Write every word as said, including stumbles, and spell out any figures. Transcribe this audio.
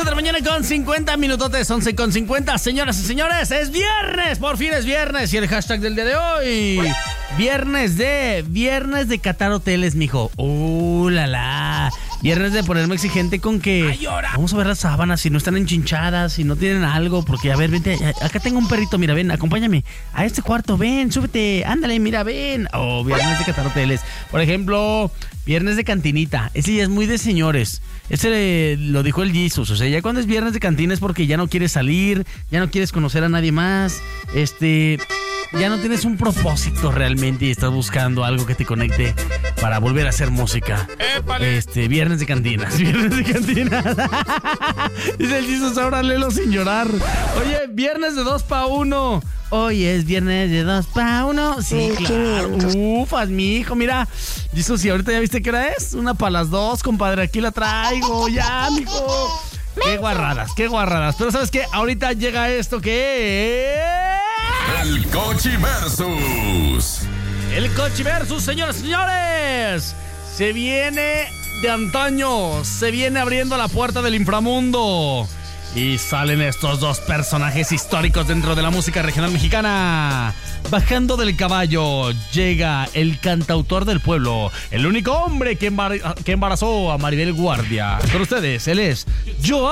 once de la mañana con cincuenta minutotes, once con cincuenta. Señoras y señores, es viernes, por fin es viernes. Y el hashtag del día de hoy, viernes de, viernes de Qatar Hoteles, mijo. Uh, la la. Viernes de ponerme exigente con que vamos a ver las sábanas, si no están enchinchadas, si no tienen algo, porque a ver, vente, acá tengo un perrito, mira, ven, acompáñame a este cuarto, ven, súbete, ándale, mira, ven. Oh, viernes de Qatar Hoteles. Por ejemplo, viernes de cantinita, ese ya es muy de señores. Ese lo dijo el Jesus, o sea, ya cuando es viernes de cantina es porque ya no quieres salir, ya no quieres conocer a nadie más, este... ya no tienes un propósito realmente y estás buscando algo que te conecte para volver a hacer música. ¡Épale! Este, viernes de cantinas, viernes de cantinas. Dice el Jesus, ahora léelo sin llorar. Oye, viernes de dos pa' uno. Hoy es viernes de dos pa' uno. Sí, claro. Ufas, mi hijo, mira. Jesus, ¿y ahorita ya viste qué hora es? Una pa' las dos, compadre. Aquí la traigo, ya, mijo. Qué guarradas, qué guarradas. Pero ¿sabes qué? Ahorita llega esto que es... El Cochi Versus. El Cochi Versus, señores y señores. Se viene de antaño. Se viene abriendo la puerta del inframundo. Y salen estos dos personajes históricos dentro de la música regional mexicana. Bajando del caballo llega el cantautor del pueblo, el único hombre que, embar- que embarazó a Maribel Guardia. Con ustedes, él es Joan.